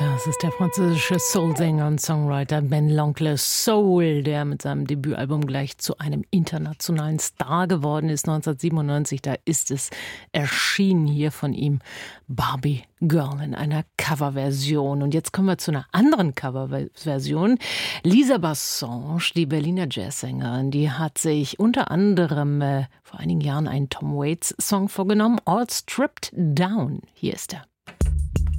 Das ist der französische Soul-Sänger und Songwriter Ben l'Oncle Soul, der mit seinem Debütalbum gleich zu einem internationalen Star geworden ist. 1997, da ist es erschienen hier von ihm, Barbie Girl in einer Coverversion. Und jetzt kommen wir zu einer anderen Coverversion. Lisa Bassange, die Berliner Jazzsängerin, die hat sich unter anderem vor einigen Jahren einen Tom Waits Song vorgenommen, All Stripped Down. Hier ist er.